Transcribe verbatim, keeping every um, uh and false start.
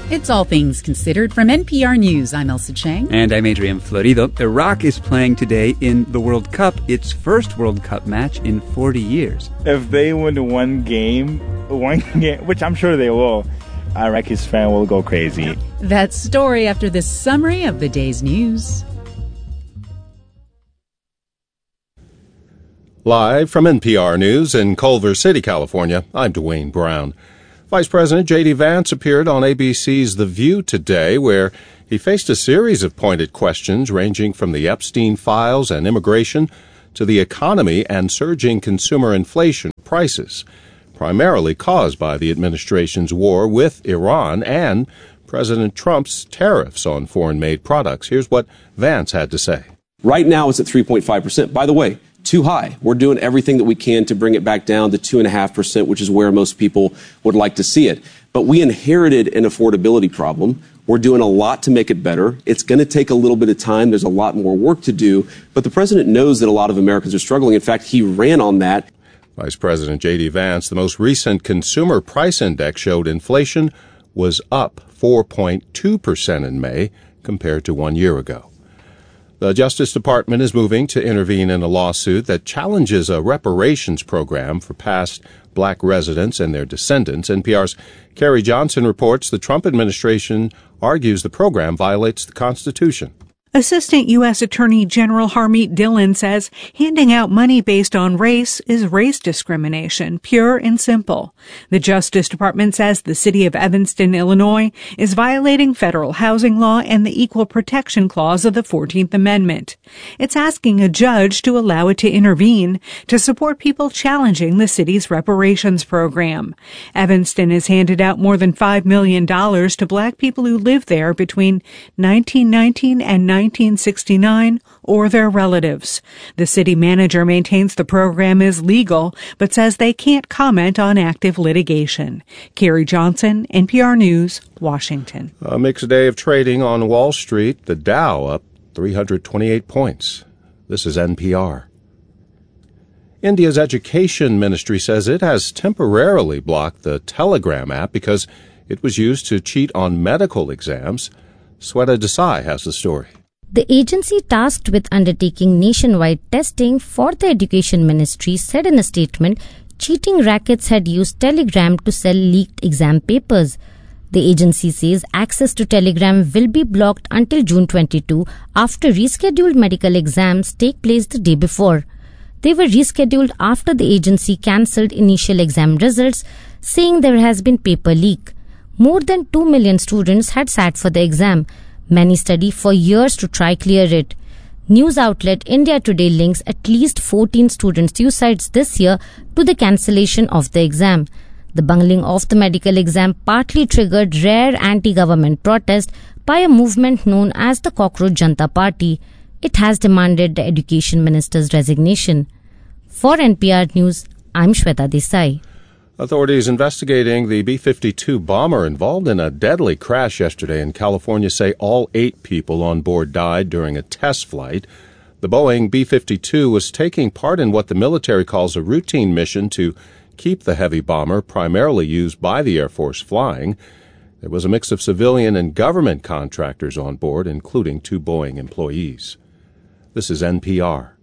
It's All Things Considered from N P R News. I'm Elsa Chang. And I'm Adrian Florido. Iraq is playing today in the World Cup, its first World Cup match in forty years. If they win one game, one game, which I'm sure they will, Iraqis fan will go crazy. That story after this summary of the day's news. Live from N P R News in Culver City, California, I'm Dwayne Brown. Vice President J D. Vance appeared on A B C's The View today, where he faced a series of pointed questions ranging from the Epstein files and immigration to the economy and surging consumer inflation prices, primarily caused by the administration's war with Iran and President Trump's tariffs on foreign-made products. Here's what Vance had to say. Right now it's at three point five percent. By the way, too high. We're doing everything that we can to bring it back down to two point five percent, which is where most people would like to see it. But we inherited an affordability problem. We're doing a lot to make it better. It's going to take a little bit of time. There's a lot more work to do. But the president knows that a lot of Americans are struggling. In fact, he ran on that. Vice President J D. Vance, the most recent consumer price index showed inflation was up four point two percent in May compared to one year ago. The Justice Department is moving to intervene in a lawsuit that challenges a reparations program for past black residents and their descendants. N P R's Carrie Johnson reports the Trump administration argues the program violates the Constitution. Assistant U S. Attorney General Harmeet Dillon says handing out money based on race is race discrimination, pure and simple. The Justice Department says the city of Evanston, Illinois, is violating federal housing law and the Equal Protection Clause of the fourteenth Amendment. It's asking a judge to allow it to intervene to support people challenging the city's reparations program. Evanston has handed out more than five million dollars to black people who lived there between nineteen nineteen and nineteen sixty-nine or their relatives. The city manager maintains the program is legal, but says they can't comment on active litigation. Carrie Johnson, N P R News, Washington. A mixed day of trading on Wall Street. The Dow up three hundred twenty-eight points. This is N P R. India's education ministry says it has temporarily blocked the Telegram app because it was used to cheat on medical exams. Sweta Desai has the story. The agency tasked with undertaking nationwide testing for the Education Ministry said in a statement, cheating rackets had used Telegram to sell leaked exam papers. The agency says access to Telegram will be blocked until June twenty-second after rescheduled medical exams take place the day before. They were rescheduled after the agency cancelled initial exam results, saying there has been paper leak. More than two million students had sat for the exam. Many study for years to try clear it. News outlet India Today links at least fourteen student suicides this year to the cancellation of the exam. The bungling of the medical exam partly triggered rare anti-government protest by a movement known as the Cockroach Janta Party. It has demanded the education minister's resignation. For N P R News, I'm Sweta Desai. Authorities investigating the B fifty-two bomber involved in a deadly crash yesterday in California say all eight people on board died during a test flight. The Boeing B fifty-two was taking part in what the military calls a routine mission to keep the heavy bomber primarily used by the Air Force flying. There was a mix of civilian and government contractors on board, including two Boeing employees. This is N P R.